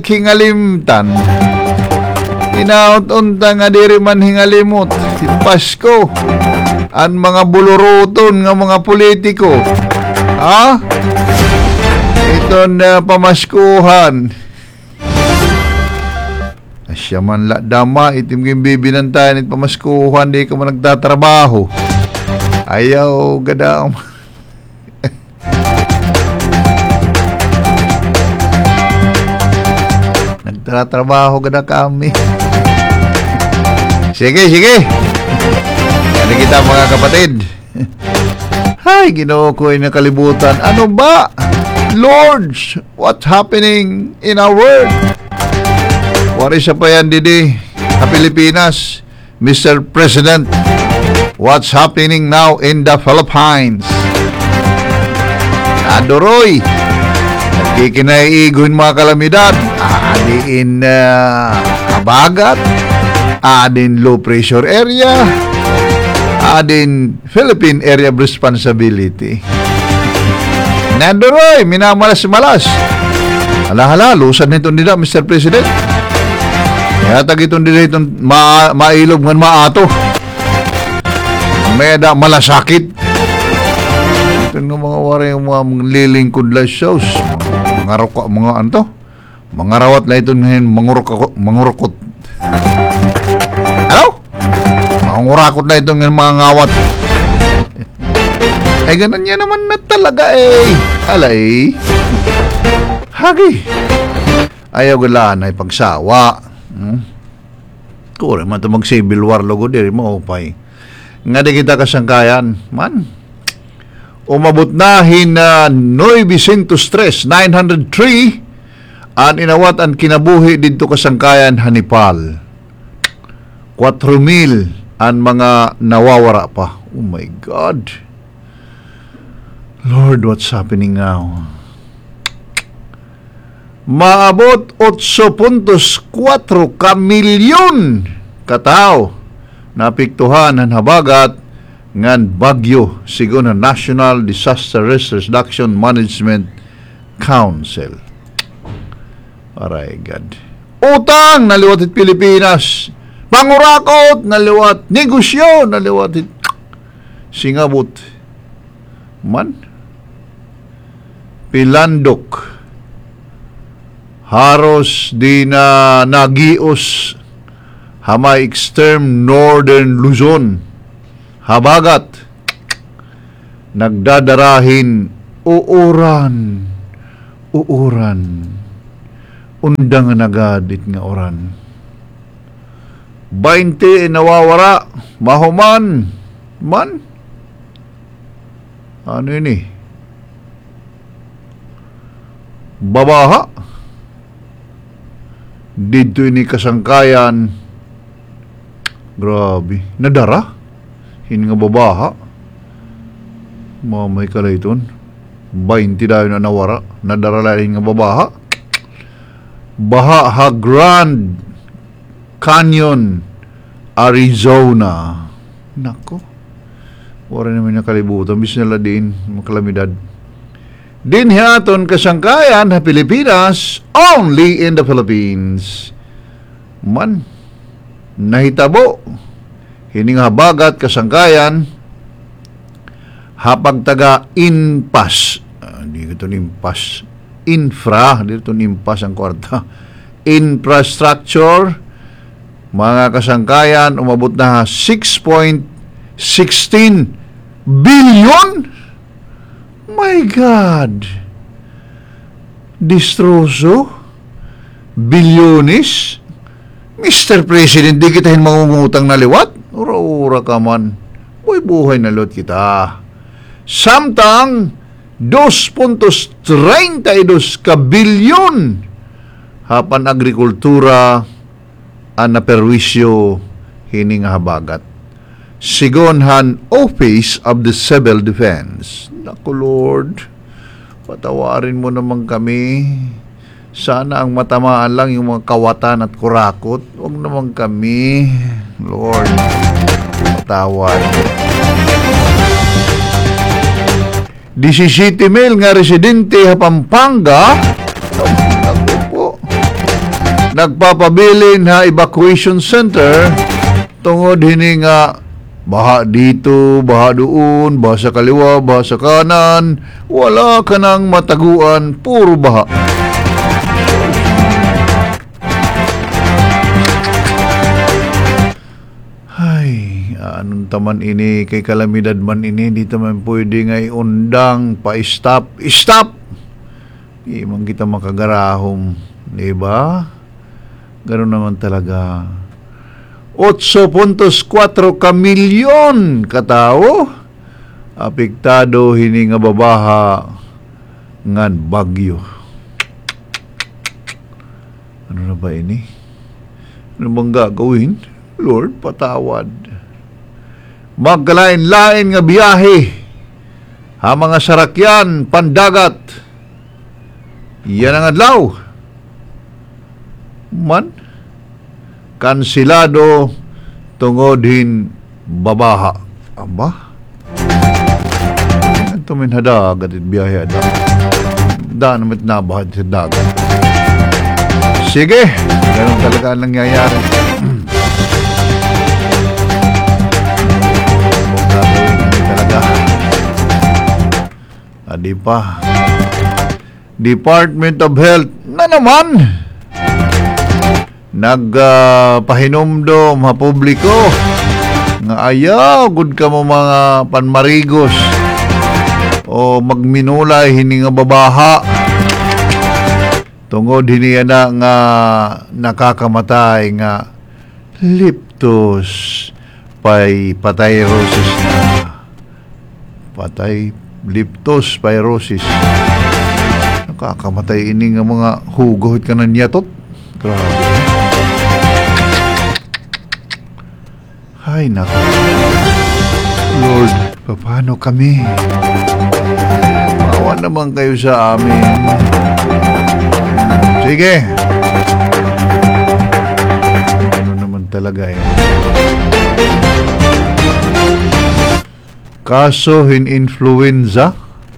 hingalimtan. Inaot-unta nga diri man hingalimot. Pasko. Ang mga buluruton nga mga politiko. Ha? Ito na pamaskuhan. Asya man la dama. Itim yung bibinantayan it pamaskuhan. Di ka man nagtatrabaho. Ayaw gadaang. Nagtatrabaho gada kami. Sige. Ano kita mga kapatid? Hay, Ginoo ko'y nakalibutan. Ano ba? Lords, what's happening in our world? Wari sa pa yan, Didi. Sa Pilipinas, Mr. President, what's happening now in the Philippines? Adoroy, nagkikinaiigon mga kalamidad. Adiin habagat, adin low pressure area, adin Philippine Area of Responsibility. Nanduroy, minamalas-malas. Hala, lusad nito nila, Mr. President. Kaya tagitong nila itong mailog man maato. May da malasakit. Ito ng mga wari yung mga lilingkod la shows. Mga roka, mga anto. Mga rawat na ito ngayon, mangurukot. Ano? Mangurakot na ito ngayon, mga ngawat. Ay, ganun niya naman na talaga eh. Alay. Hagi. Ayaw galaan ay pagsawa. Kure man ito mag-civil war logo diri mo upay. Nga di kita kasangkayan. Man. Umabot na hina 903, 903 ang inawat ang kinabuhi dito kasangkayan Hanipal. 4,000 ang mga nawawara pa. Oh my God. Lord, what's happening now? Maabot 8.4 ka milyon katao napiktuhan ang habagat ngan bagyo sigon ang National Disaster Risk Reduction Management Council. Aray God. Utang naliwat it Pilipinas. Pangurakot naliwat. Negosyo naliwat it singabot. Man. Pilandok. Haros di na nagios hamay extreme northern Luzon. Habagat. Nagdadarahin uuran. Undang nagadit nga oran. 20 nawawara. Mahuman. Man. Ano ini? Babaha. Dito ini kasangkayan. Grabe. Nadara. Hindi nga babaha. Mamay kalayton. 20 dahil na nawara. Nadara lain nga babaha. Baha Grand Canyon, Arizona. Nako. Wala naman nakalibutan. Bis nila din makalamidad. Din hiaton kasangkayan na Pilipinas, only in the Philippines. Man, nahitabo. Hining habagat kasangkayan, hapag taga inpas. Hindi ko ito nimpas. Infra, dito nimpas ang kwarta. Infrastructure, mga kasangkayan, umabot na 6.16 billion. My God! Distroso? Bilyonis? Mr. President, di kita mangungutang na liwat? Ura-ura ka man. Buhay na lot kita. Samtang 2.32 ka bilyon hapan agrikultura ang naperwisyo hining habagat. Sigonhan Office of the Civil Defense. Naku Lord, patawarin mo naman kami. Sana ang matamaan lang yung mga kawatan at kurakot. Huwag naman kami. Lord, patawad. 17,000 nga residente sa Pampanga. Naku po. nagpapabilin ha evacuation center tungod hini nga baha dito, baha doon, baha sa kaliwa, baha sa kanan, wala ka nang mataguan, puro baha. Ay, anong taman ini, kay kalamidad man ini, di taman pwede nga iundang, pa-stop, stop! Di man kita makagarahom, di ba? Ganun naman talaga. 8.4 kamilyon katao apektado hini nga babaha ngan bagyo. Ano na ba ini? Ano bang gagawin? Lord, patawad. Magkalain-lain nga biyahe ha mga sarakyan pandagat. Yan ang adlaw. Man kansilado tungod hin babaha. Aba? Ito min hadagat at biyahe ada. Daan naman nabahat sa dagat. Sige, ganun talaga ang nangyayari. Talaga. Adi pa. Department of Health na naman. Nagpahinomdom ha publiko nga ayaw gud ka mo mga panmarigos o magminulay hini nga babaha tungod hini na nga nakakamatay nga leptospirosis na leptospirosis nakakamatay ini nga mga hugot ka na niyatot. Grabe. Ay, naku. Lord, paano kami? Maawa naman kayo sa amin. Sige. Ano naman talaga yan? Kaso in influenza?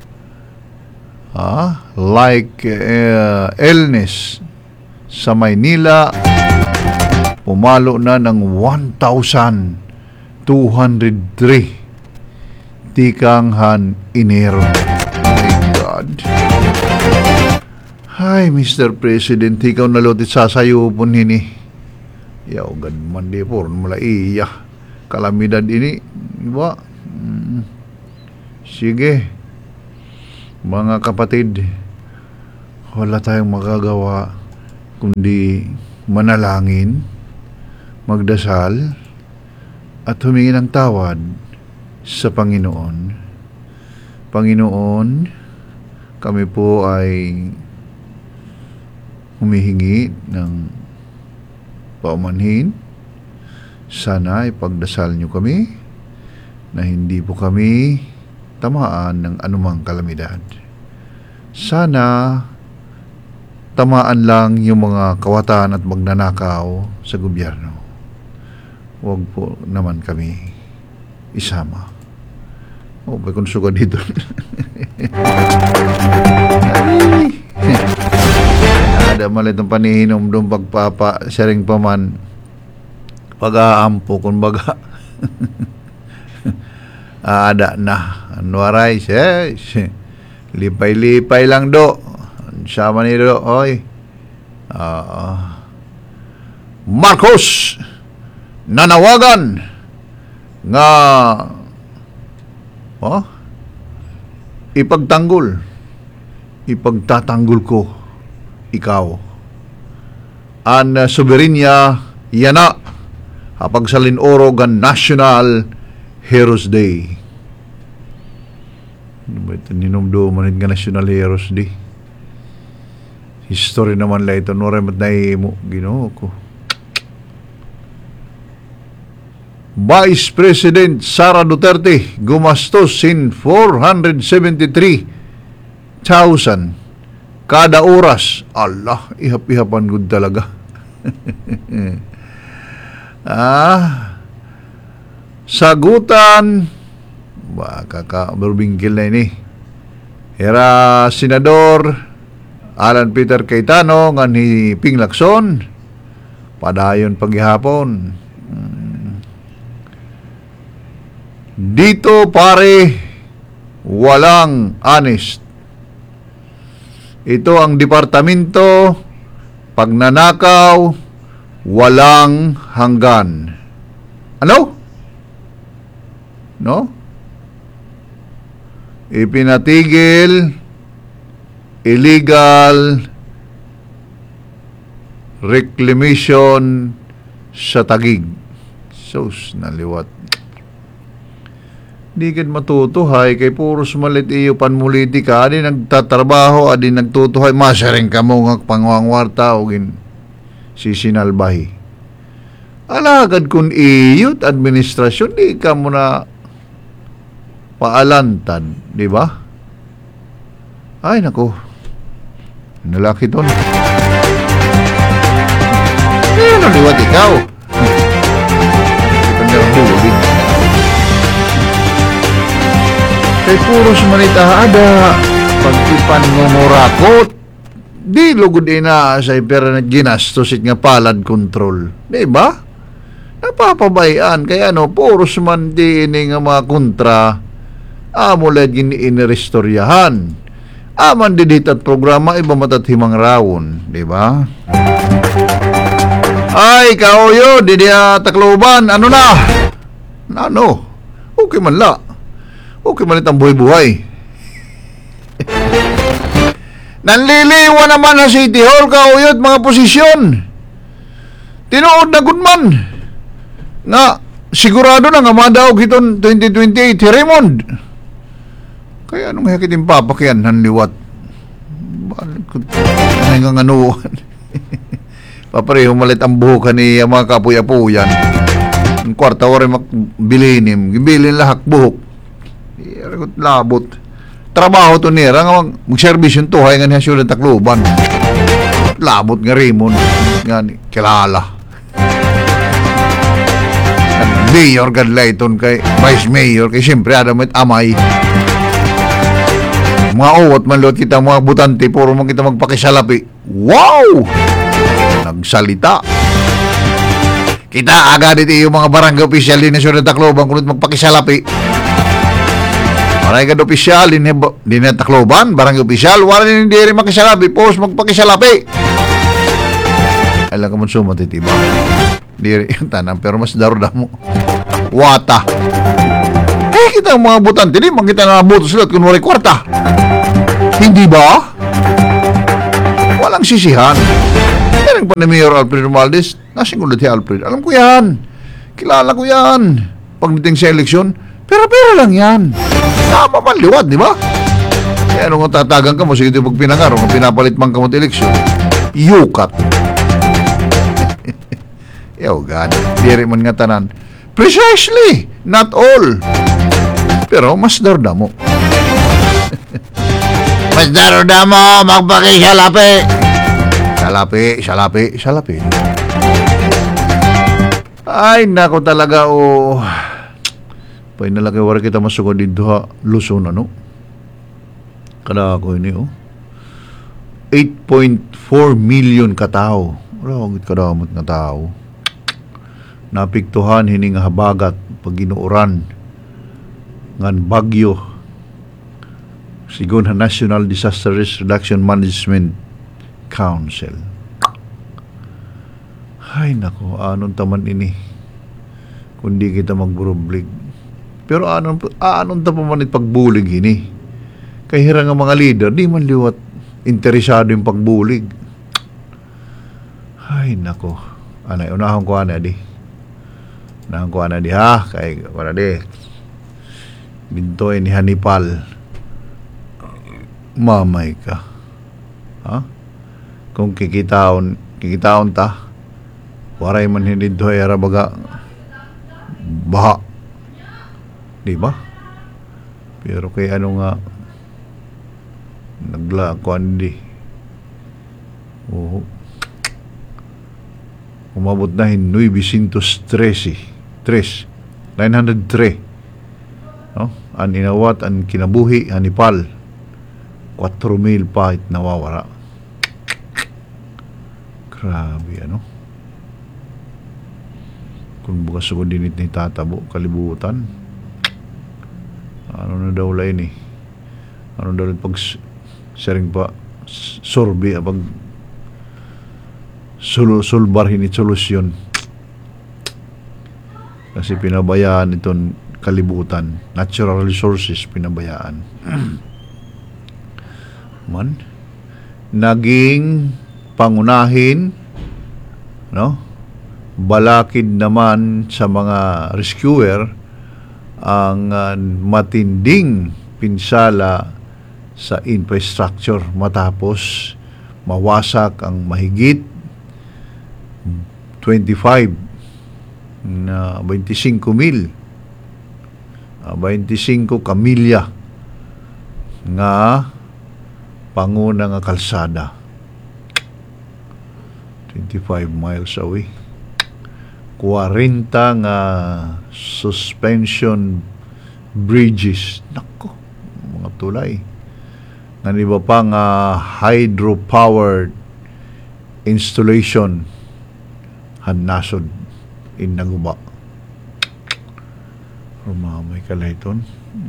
Like illness sa Maynila, pumalo na ng 1,203 tikanghan Enero. Oh my God. Hi, Mr. President, ikaw nalotit sasayo po nini. Yaw, ganman di po, mula iya. Kalamidad ini, diba? Sige, mga kapatid, wala tayong magagawa kundi manalangin, magdasal, at humingi ng tawad sa Panginoon. Panginoon, kami po ay humihingi ng paumanhin. Sana ipagdasal niyo kami na hindi po kami tamaan ng anumang kalamidad. Sana tamaan lang yung mga kawatan at magnanakaw sa gobyerno. Huwag po naman kami isama. O, may konsuga dito. Ada malit ng panihinom doon pagpapa, sharing pa man, pag-aampo, kung baga. Ada na. Anwaray, lipay-lipay lang do. Sama ni do, oy. Marcos nanawagan nga ipagtatanggol ko ikaw an soberenya yana hapag sa linoro gan National Heroes Day. Ninumdo man nga National Heroes Day. History naman lang ito. Noremat na mo. Ginoo ko. Vice President Sara Duterte gumastos sin 473,000 kada oras. Allah, ihap-ihapan good talaga. Sagutan kakabarbingkil na ini. Era Senador Alan Peter Cayetano nga ni Ping Lacson Padayon paghihapon. Dito pare, walang honest. Ito ang departamento, pagnanakaw, walang hanggan. Ano? No? Ipinatigil illegal reclamation sa Taguig. Sus, naliwat. Di kad matutuhay kay puro sumalit iyo panmulitika. Adi nagtatrabaho, adi nagtutuhay. Masaring ka mo nga pangwangwarta o sisinalbahi. Alagad kun iyot administrasyon, di ka mo na paalantad, di ba? Ay, nako. Nalaki to na. Ano liwat ikaw? Pandabulig. Kay puro sumanita ada pagkipan ngumurakot. Di lugod ina sa pera na ginastosit nga palad control. Di ba? Napapabayaan. Kaya puro sumanti ini nga mga kontra. Amo lagin inirestoryahan. Aman didit at programa iba matat himang rawon, di ba? Ay, kauyo, di dia Tacloban, ano na? Ano? Okay man la. Okay man itang buhay-buhay. Nanliliwa naman sa City Hall, kauyo, at mga posisyon. Tinuod na gunman. Nga, sigurado na nga madaog iton 2028, Raymond. Kaya anong hakit yung papakyan ng liwat? Ano nga nganuan? Papareho malit ang buhok ni mga kapuya-puyan. Ang kwarta wari makbilinim. Gibilin lahak buhok. Iragot labot. Trabaho to nira nga mag-service yung tuhay nga niya siya ng Tacloban. Labot nga Raymond. Nga kilala. Mayor gadlayton kay Vice Mayor. Kay siyempre adam at amay. Mga uwat man lot kita mga butante, puro man kita magpakisalapi. Wow! Nagsalita. Kita agad ito yung mga barangay opisyal din na Sunod Tacloban kunot magpakisalapi. Barangay opisyal din na Tacloban, barangay opisyal, wala din hindi rin makisalapi, post magpakisalapi. Alam ka man sumatitiba. Hindi rin yung tanang, pero mas darda mo. Wata. Kita ang mga butante, di makita na buto sila at kunwari kwarta. Hindi ba? Walang sisihan. Yan ang pa ni Mayor Alfred Romualdez. Nasing ulit si Alfred. Alam ko yan. Kilala ko yan. Pagdating sa eleksyon, pera-pera lang yan. Tama man liwat, di ba? Kaya nung tatagang ka mo, sige ito pag pinangar, kung pinapalit man ka mo sa eleksyon, yukat. Yo, God. Diri man nga tanan. Precisely. Not all. Pero mas darda mo. Mas darda mo, magpakisalapi. Salapi. Ay, nako talaga, Pay nalaki wala kita masugod dito ha, Luzon, ano? Kada ako ini, 8.4 million katao. Wala akong kadamot na tao. Napiktuhan hining habagat pag ginuuran ngan bagyo sigon ha National Disaster Risk Reduction Management Council. Ay nako, anon taman ini kundi kita magburublig. Pero anon ta pamanit pagbulig ini. Kay hirang ang mga leader di man liwat interesado yung pagbulig. Ay nako, anay unahon ko ana di. Nang kuha na di ha, kay kuha na di. Bintoy ni Hanipal. Mamay ka. Ha? Kung kikitaon ta, waray man hindi doy arabaga baha. Di ba? Pero kay ano nga, naglakuan di. Umabot na 913. 903. No? Ang inawat, ang kinabuhi, Hanipal. 4,000 pa nawawara. Grabe, ano? kung bukas ako dinit ni tatabo kalibutan. Ano na daw lain eh, ano daw pag sharing pa sorbi pag sulbar hinit solusyon kasi pinabayaan itong kalibutan, natural resources pinabayaan. Man naging pangunahin, no, balakid naman sa mga rescuer ang matinding pinsala sa infrastructure matapos mawasak ang mahigit 25 kamilya nga panguna nga kalsada, 25 miles away, 40 nga suspension bridges, nako, mga tulay nga iba pa nga hydro-powered installation nasod in naguba. Rumamay kalayton.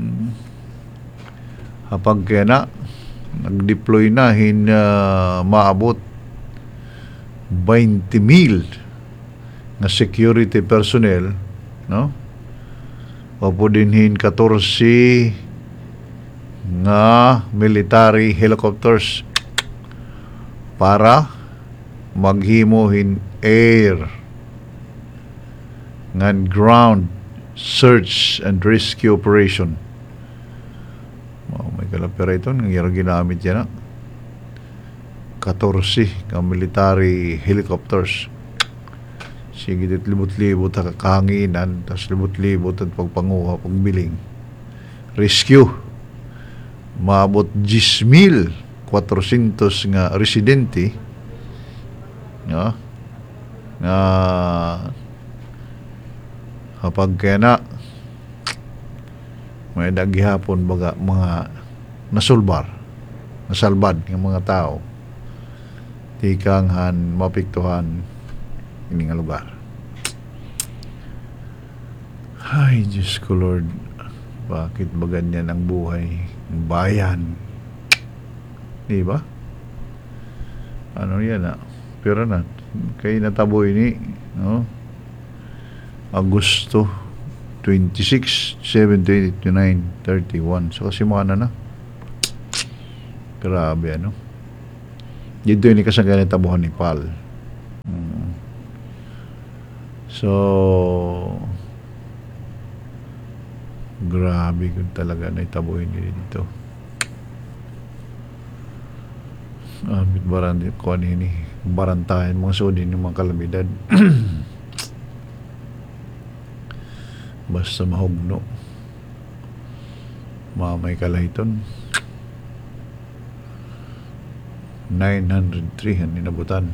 Hapag kaya na nag-deploy na maabot 20,000 nga security personnel, no? Opo dinhin 14 nga military helicopters para maghimohin air and ground search and rescue operation. May kalapira ito, nangyari ginamit yan na 14 ka military helicopters. Sige, libot-libot ang kahanginan, tapos libot-libot at pagpanguha, pagbiling. Rescue. Maabot 10,400 nga residente, no? Nga kapag kaya na may daghihapon baga mga nasalbad ng mga tao tikanghan mapiktuhan ini nga lugar. Ay, Diyos ko Lord, bakit ba ganyan ang buhay ng bayan? Di ba? Ano yan pero na kay nataboy ni, no? Agosto 26, 7, 29, 31. So kasi mga na. Grabe, ano? Dito yung kasanggan ng tabuhan ni Pal. So, grabe kung talaga na itabuhin nila dito. Bit baran din ko ini barantayan mga sudin yung mga kalamidad. Basta mahugno mamay kalayton 903 ang inabutan.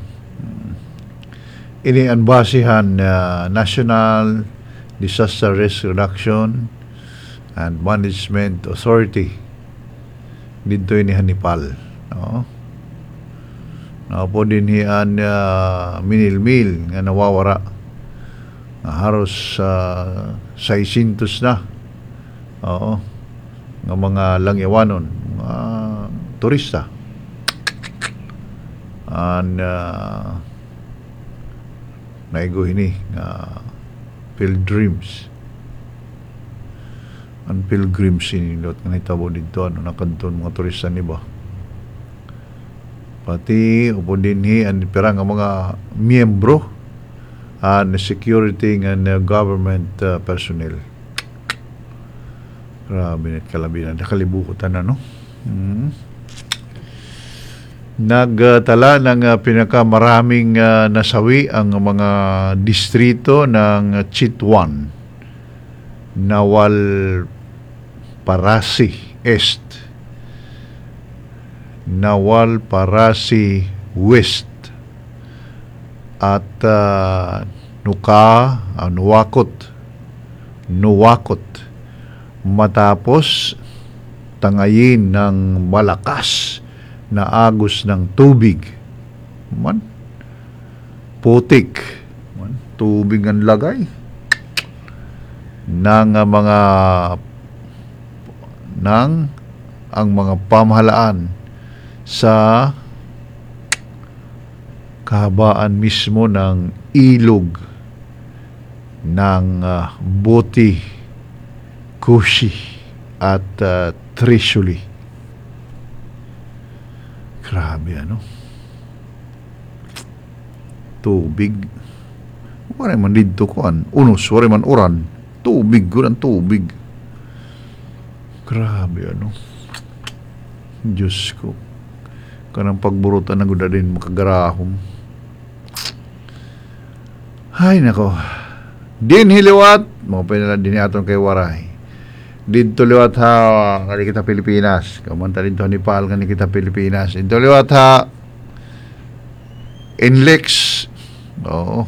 Ini ang basihan National Disaster Risk Reduction and Management Authority dito ini Hanipal, no? Po din hiyan minilmil nga nawawara nga haros 600 na, oo, nga mga langyawanon, mga turista and naigo hini nga pilgrims ang pilgrims sinilot nga naitabo dito nakanton mga turista ni ba pati upo dinhi ang pirang nga mga miyembro and security and government personnel. Grabe net kalabinan, nakalibutan na, no? Nagtala ng pinakamaraming nasawi ang mga distrito ng Chitwan, Nawal Parasi Est, Nawal Parasi West, at Nuwakot matapos tangayin ng malakas na agos ng tubig. Putik. Tubig ang lagay. ng mga ang mga pamahalaan sa kahabaan mismo ng ilog ng Boti, Kushi at Trishuli. Grabe, ano? Tubig. Wala man dito kuan. Unos, wala man uran. Tubig, kuran tubig. Grabe, ano? Diyos ko. Kanang pagburutan na guda din makagarahom. Ay, nako. Din hiliwat. Mga pinala din aton kay Waray. Dito liwat ha, kani kita Pilipinas. Kamanta dito ni Nepal, kani kita Pilipinas. Dito liwat ha, Inlex. Oo.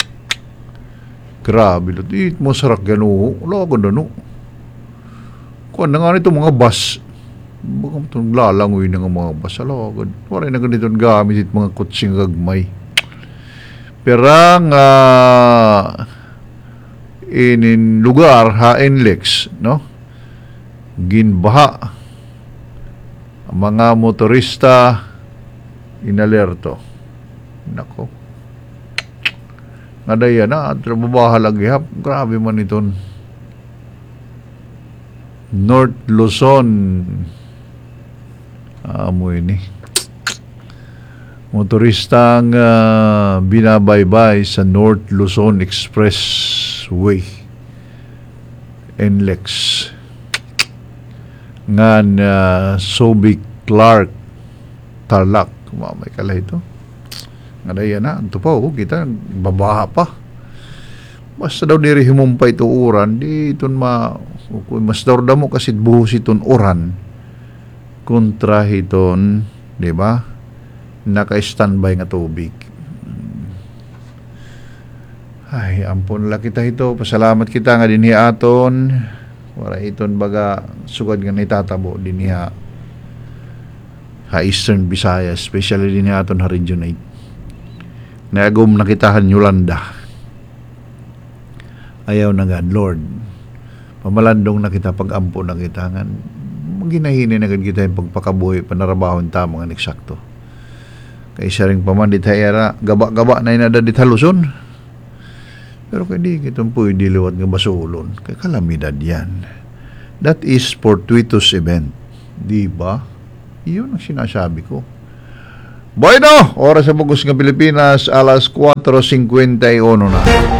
Grabe. Di mo sarak gano. Wala ko no. Kuan na nga nito mga bus. Baka itong lalangoy ng mga bus. Alagad. Wala na ganito gamit it mga kutsing gagmay. Perang in lugar ha Inlex, no? Ginbaha ang mga motorista inalerto. Nako. Nadaya na at babahalag grabe man iton. North Luzon amoy ni motoristang binabaybay sa North Luzon Expressway NLEX ngan Sobic Clark Tarlac may kala ito nga daya na ito pa kita babaha pa basta daw diri himumpay ito uran di iton mas daw mo kasi buhos iton uran kontra hiton di ba naka-standby nga tubig. Ay, ampon la kita ito. Pasalamat kita nga dinhi aton. Wala iton baga sugad nga nitatabo dinhi ha Eastern Visayas, especially dinhi aton ha Region 8. Naagom nakitahan Yolanda. Ayaw na nga, Lord. Pamalandong na kita, pag-ampo na kita nga. Maginahini na kita yung pagpakabuhi, panarabahon tamang ang eksakto. Kaya siya rin paman di tayara, gaba-gaba na inada di taluson. Pero kaya di kitong po diliwat nga basulon. Kaya kalamidad yan. That is fortuitous event. Di ba? Iyon ang sinasabi ko. Bueno, oras sa Bugos ng Pilipinas, alas 4:51 na.